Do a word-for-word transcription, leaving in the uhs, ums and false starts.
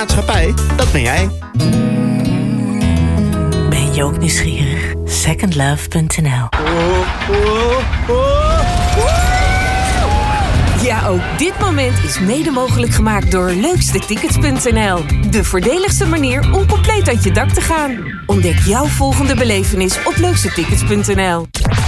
maatschappij, dat ben jij. Ben je ook nieuwsgierig? second love punt n l. Ja, ook dit moment is mede mogelijk gemaakt door leukste tickets punt n l. De voordeligste manier om compleet uit je dak te gaan. Ontdek jouw volgende belevenis op leukste tickets punt n l.